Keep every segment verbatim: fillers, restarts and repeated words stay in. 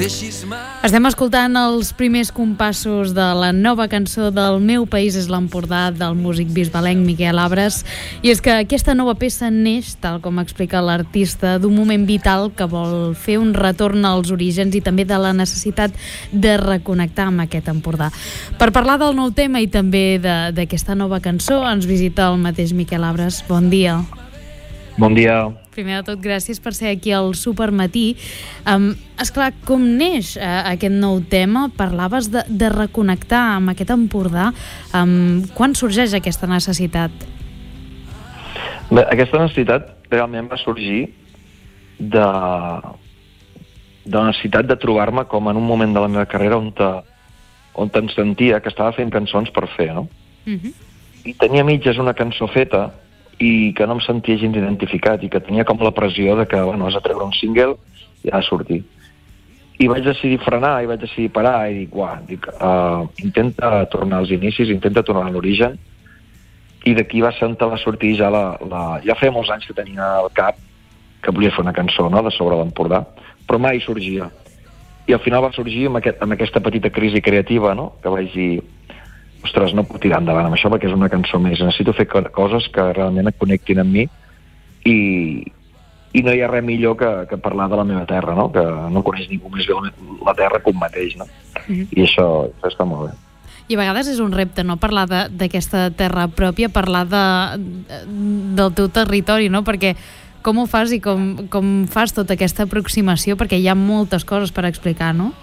Estem escoltant els primers compassos de la nova cançó del meu país és l'Empordà, del músic bisbalenc Miquel Abres. I és que aquesta nova peça neix, tal com explica l'artista, d'un moment vital que vol fer un retorn als orígens i també de la necessitat de reconnectar amb aquest Empordà. Per parlar del nou tema i també d'aquesta nova cançó ens visita el mateix Miquel Abres. Bon dia. Bon dia. Primer de tot, gràcies per ser aquí al Supermatí. Um, esclar, com neix uh, aquest nou tema? Parlaves de, de reconnectar amb aquest Empordà. Um, quan sorgeix aquesta necessitat? Bé, aquesta necessitat realment va sorgir de, de la necessitat de trobar-me com en un moment de la meva carrera on, te, on em sentia que estava fent cançons per fer, no? Uh-huh. I tenia mitges una cançó feta i que no em sentia gens identificat i que tenia com la pressió de que, bueno, has de treure un single i ha de sortir. I vaig decidir frenar i vaig decidir parar i dic, uah, dic, uh, intenta tornar als inicis, intenta tornar a l'origen, i d'aquí va ser on va sortir ja la, la... Ja feia molts anys que tenia al cap que volia fer una cançó, no?, de sobre l'Empordà, però mai sorgia. I al final va sorgir amb, aquest, amb aquesta petita crisi creativa, no?, que vaig dir, ostres, no puc tirar endavant amb això perquè és una cançó més. Necessito fer coses que realment et connectin amb mi i, i no hi ha res millor que, que parlar de la meva terra, no? Que no coneix ningú més bé la terra com mateix, no? Mm-hmm. I això, això està molt bé. I a vegades és un repte, no?, parlar d'aquesta terra pròpia, parlar de, del teu territori, no? Perquè com ho fas i com, com fas tota aquesta aproximació? Perquè hi ha moltes coses per explicar, no?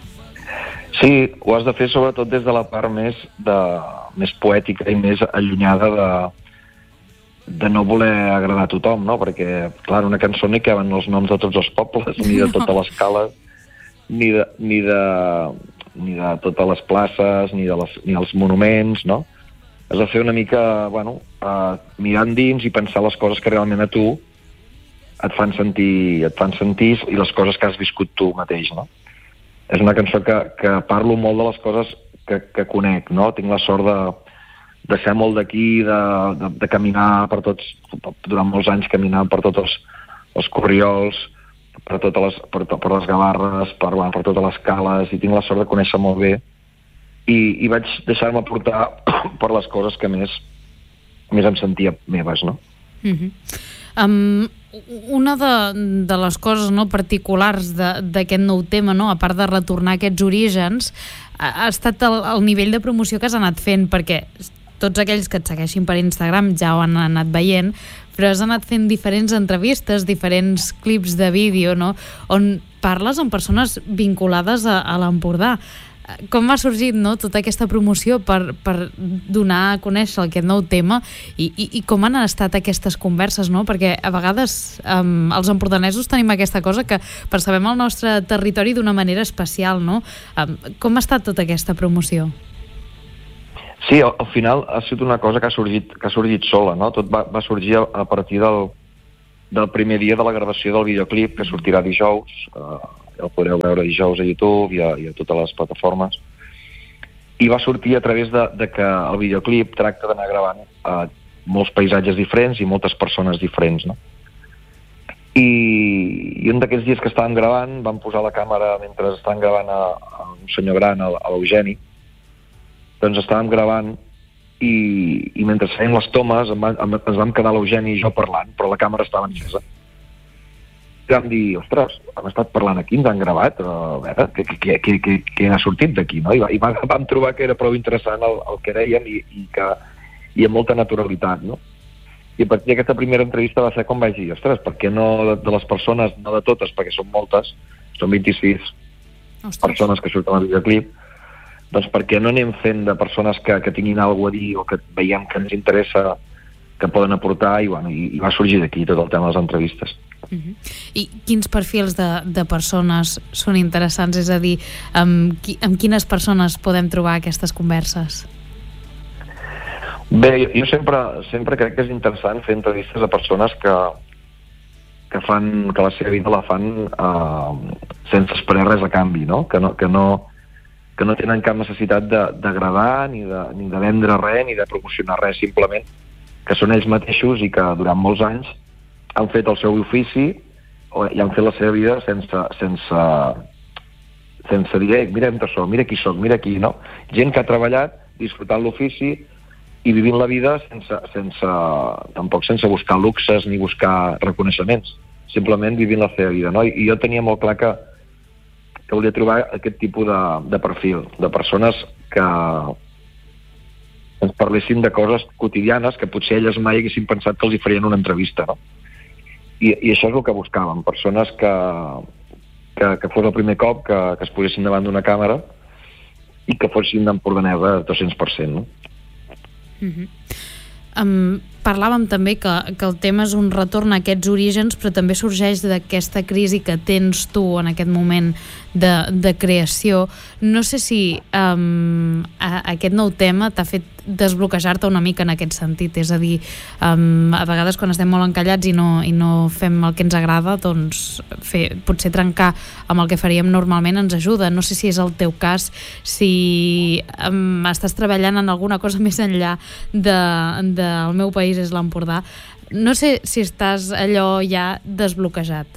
Sí, ho has de fer sobretot des de la part més, de, més poètica i més allunyada de, de no voler agradar a tothom, no? Perquè, clar, una cançó no hi caben els noms de tots els pobles, ni de totes les cales, ni de, ni de, ni de totes les places, ni, de les, ni els monuments, no? Has de fer una mica, bueno, uh, mirar endins i pensar les coses que realment a tu et fan sentir, et fan sentir i les coses que has viscut tu mateix, no? És una cançó que, que parlo molt de les coses que, que conec, no? Tinc la sort de, de ser molt d'aquí, de, de, de caminar per tots, durant molts anys caminar per tots els, els corriols, per totes les, per, per les gavarres, per, bueno, per totes les cales, i tinc la sort de conèixer molt bé. I, i vaig deixar-me portar per les coses que més, més em sentia meves, no? Mm-hmm. Um, una de, de les coses, no, particulars d'aquest nou tema, no, a part de retornar a aquests orígens, ha, ha estat el, el nivell de promoció que has anat fent, perquè tots aquells que et segueixin per Instagram ja ho han anat veient, però has anat fent diferents entrevistes, diferents clips de vídeo, no, on parles amb persones vinculades a, a l'Empordà. Com ha sorgit, no, tota aquesta promoció per, per donar a conèixer aquest nou tema i, i, i com han estat aquestes converses, no? Perquè a vegades um, els empordanesos tenim aquesta cosa que percebem el nostre territori d'una manera especial, no? Um, com ha estat tota aquesta promoció? Sí, al, al final ha sigut una cosa que ha sorgit, que ha sorgit sola, no? Tot va, va sorgir a, a partir del, del primer dia de la gravació del videoclip, que sortirà dijous, eh, el podreu veure dijous a YouTube i a, i a totes les plataformes. I va sortir a través de, de que el videoclip tracta d'anar gravant eh, molts paisatges diferents i moltes persones diferents, no? I, i un d'aquests dies que estàvem gravant vam posar la càmera mentre estàvem gravant a, a un senyor gran, a, a l'Eugeni. Doncs estàvem gravant i, i mentre fèiem les tomes em va, em, ens vam quedar l'Eugeni i jo parlant, però la càmera estava encesa. I vam dir, ostres, hem estat parlant aquí, ens han gravat, a veure, què, què, què, què, què ha sortit d'aquí, no? I, va, i vam trobar que era prou interessant el, el que dèiem i, i que hi ha molta naturalitat, no? I a partir d'aquesta primera entrevista va ser com vaig dir, ostres, per què no de, de les persones, no de totes, perquè són moltes, són vint-i-sis ostres. Persones que surten al videoclip, doncs per què no anem fent de persones que, que tinguin alguna a dir o que veiem que ens interessa, que poden aportar, i, bueno, i, i va sorgir d'aquí tot el tema de les entrevistes. Uh-huh. I quins perfils de, de persones són interessants? És a dir, amb, qui, amb quines persones podem trobar aquestes converses? Bé, jo sempre, sempre crec que és interessant fer entrevistes a persones que, que, fan, que la seva vida la fan uh, sense esperar res a canvi, no? Que no, que no, que no tenen cap necessitat d'agradar, ni, de, ni de vendre res, ni de promocionar res, simplement que són ells mateixos i que durant molts anys han fet el seu ofici i han fet la seva vida sense, sense, sense dir, eh, mira on soc, mira qui soc, mira qui, no? Gent que ha treballat, disfrutant l'ofici i vivint la vida sense, sense, tampoc sense buscar luxes ni buscar reconeixements, simplement vivint la seva vida, no? I, i jo tenia molt clar que, que volia trobar aquest tipus de, de perfil, de persones que ens parlessin de coses quotidianes que potser elles mai haguessin pensat que els hi farien una entrevista, no? I, i això és el que buscàvem, persones que, que, que fos el primer cop que, que es posessin davant d'una càmera i que fossin d'Empordanesa dos-cents per cent, no? Mm-hmm. Um, parlàvem també que, que el tema és un retorn a aquests orígens, però també sorgeix d'aquesta crisi que tens tu en aquest moment de, de creació. No sé si um, a, aquest nou tema t'ha fet desbloquejar-te una mica en aquest sentit, és a dir, um, a vegades quan estem molt encallats i no, i no fem el que ens agrada, doncs fer, potser trencar amb el que faríem normalment ens ajuda. No sé si és el teu cas, si um, estàs treballant en alguna cosa més enllà de, de el meu país és l'Empordà. No sé si estàs allò ja desbloquejat.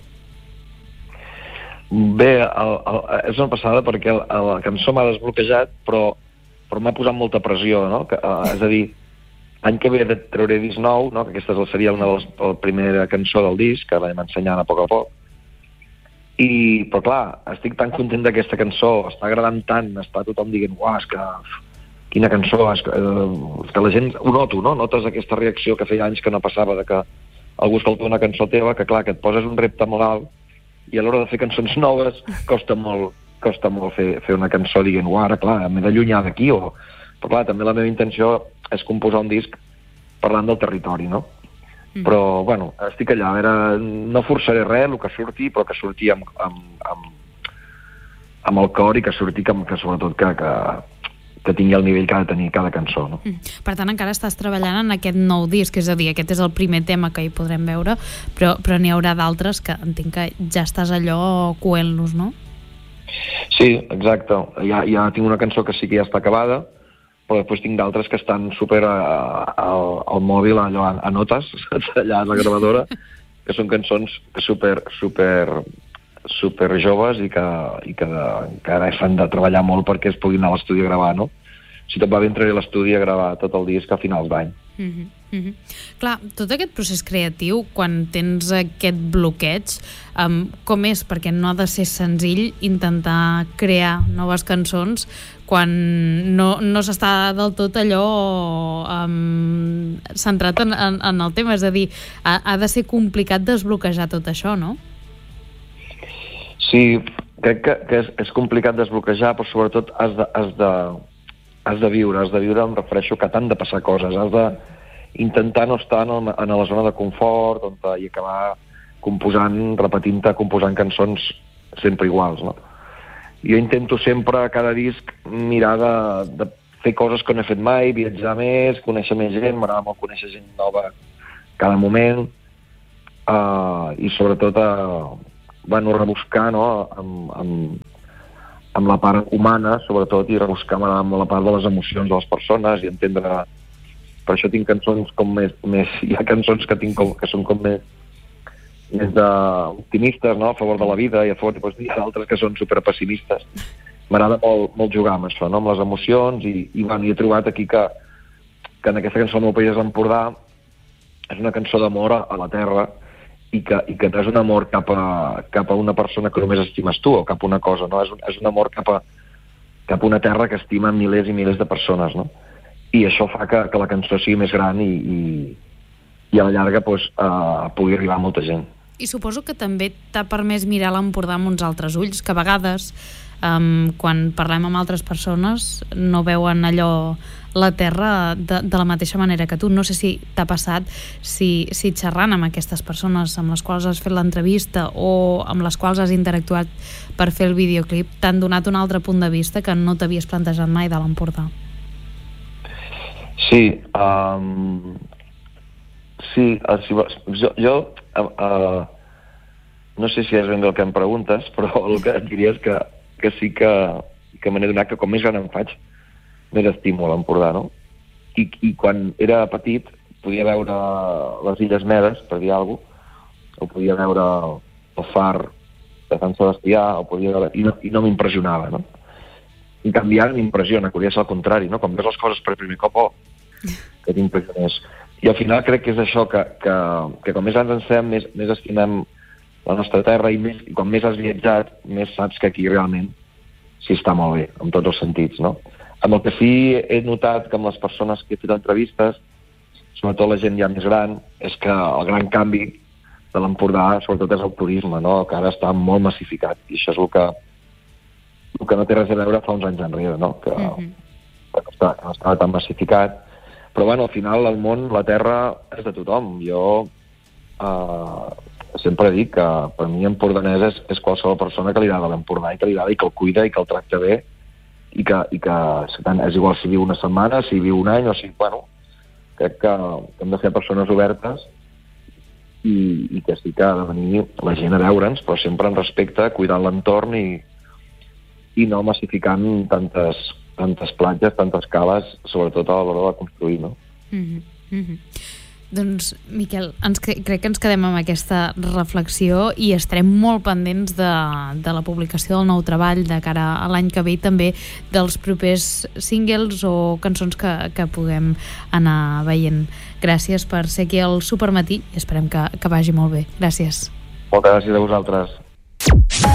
Bé, el, el, és una passada perquè el, el, la cançó m'ha desbloquejat, però però m'ha posat molta pressió, no? Que, uh, és a dir, l'any que ve trauré disc nou, no? Que aquesta seria una de les, la primera cançó del disc, que l'anem ensenyant a poc a poc. I, però clar, estic tan content d'aquesta cançó, està agradant tant, està tothom dient, uah, és que quina cançó, és que, uh, és que la gent ho noto, no? Notes aquesta reacció que feia anys que no passava, de que algú escolta una cançó teva, que clar, que et poses un repte molt alt, i a l'hora de fer cançons noves costa molt, costa molt fer, fer una cançó dient, uah, ara clar, m'he d'allunyar d'aquí, o... però clar, també la meva intenció és composar un disc parlant del territori, no? Mm. Però, bueno, estic allà, a veure, no forçaré res, el que surti, però que surti amb, amb, amb, amb el cor i que surti que, que sobretot que, que, que tingui el nivell que ha de tenir cada cançó, no? Mm. Per tant, encara estàs treballant en aquest nou disc, és a dir, aquest és el primer tema que hi podrem veure, però, però n'hi haurà d'altres que entenc que ja estàs allò coent-los, no? Sí, exacte. Ja, ja tinc una cançó que sí que ja està acabada, però després tinc d'altres que estan super a, a, al mòbil, allò, a, a notes, allà a la gravadora, que són cançons super, super, super joves i que, i que, que ara s'han de treballar molt perquè es puguin anar a l'estudi a gravar, no? Si tot va bé, entraré a l'estudi a gravar tot el disc a finals d'any. Mm-hmm. Mm-hmm. Clar, tot aquest procés creatiu, quan tens aquest bloqueig, um, com és? Perquè no ha de ser senzill intentar crear noves cançons quan no, no s'està del tot allò um, centrat en, en, en el tema, és a dir, ha, ha de ser complicat desbloquejar tot això, no? Sí, crec que, que és, és complicat desbloquejar, però sobretot has de, has de, has de viure, has de viure, em refereixo que t'han de passar coses, has de intentar no estar en, el, en la zona de confort on, i acabar composant, repetint-te, composant cançons sempre iguals, no? Jo intento sempre, a cada disc, mirar de, de fer coses que no he fet mai, viatjar més, conèixer més gent, m'agrada molt conèixer gent nova cada moment, uh, i sobretot uh, bueno, rebuscar, no?, amb, amb, amb la part humana, sobretot, i rebuscar amb la part de les emocions de les persones i entendre. Per això tinc cançons com més... més hi ha cançons que tinc com, que són com més, més d'optimistes, no?, a favor de la vida, i a favor, doncs, hi ha d'altres que són superpessimistes. M'agrada molt, molt jugar amb això, no?, amb les emocions, i, i, bueno, he trobat aquí que, que en aquesta cançó El meu país és l'Empordà és una cançó d'amor a, a la terra, i que, i que no és un amor cap a, cap a una persona que només estimes tu, o cap a una cosa, no? És un, és un amor cap a, cap a una terra que estima milers i milers de persones, no? I això fa que, que la cançó sigui més gran i, i, i a la llarga pues, uh, pugui arribar a molta gent. I suposo que també t'ha permès mirar l'Empordà amb uns altres ulls, que a vegades, um, quan parlem amb altres persones, no veuen allò, la terra, de, de la mateixa manera que tu. No sé si t'ha passat, si, si xerrant amb aquestes persones amb les quals has fet l'entrevista o amb les quals has interactuat per fer el videoclip, t'han donat un altre punt de vista que no t'havies plantejat mai de l'Empordà. Sí, um, sí, uh, si, jo, jo uh, uh, no sé si és ben el que em preguntes, però el que et diria és que, que sí que, que me n'he donat que com més gran em faig, més estimo l'Empordà, no? I, I quan era petit podia veure les Illes Medes, per dir alguna cosa, o podia veure el far de Sant Sebastià, o podia, i no, i no m'impressionava, no? En canvi ara m'impressiona, que hauria de ser al contrari, no? Com veus les coses per primer cop, oh, que t'impressionés. I al final crec que és això, que, que, que com més anys ens fem, més, més estimem la nostra terra, i, més, i com més has viatjat, més saps que aquí realment s'hi està molt bé, en tots els sentits, no? Amb el que sí he notat que amb les persones que he fet entrevistes, sobretot la gent ja més gran, és que el gran canvi de l'Empordà, sobretot és el turisme, no? Que ara està molt massificat, i això és el que, el que no té res a veure fa uns anys enrere, no? Que, mm-hmm. que, no, està, que no estava tan massificat. Però bueno, al final el món, la terra, és de tothom. Jo eh, sempre dic que per mi empordanès és, és qualsevol persona que li agrada l'Empordà i que li agrada i que el cuida i que el tracta bé, i que, i que és igual si viu una setmana, si viu un any, o si, bueno, crec que, que hem de ser persones obertes i, i que sí que ha de venir la gent a veure'ns, però sempre en respecte, cuidant l'entorn i, i no massificant tantes, tantes platges, tantes cales, sobretot a l'hora de construir, no? Mm-hmm. Mm-hmm. Doncs, Miquel, ens, crec que ens quedem amb aquesta reflexió i estarem molt pendents de, de la publicació del nou treball de cara a l'any que ve i també dels propers singles o cançons que, que puguem anar veient. Gràcies per ser aquí al Supermatí i esperem que, que vagi molt bé. Gràcies. Moltes gràcies a vosaltres.